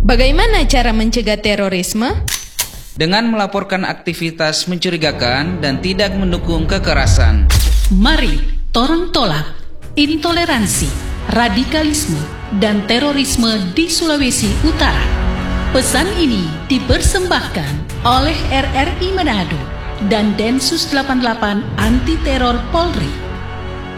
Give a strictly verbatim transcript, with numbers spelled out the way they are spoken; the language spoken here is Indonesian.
Bagaimana cara mencegah terorisme? Dengan melaporkan aktivitas mencurigakan dan tidak mendukung kekerasan. Mari torang tolak intoleransi, radikalisme, dan terorisme di Sulawesi Utara. Pesan ini dipersembahkan oleh R R I Manado dan Densus delapan puluh delapan Anti Teror Polri.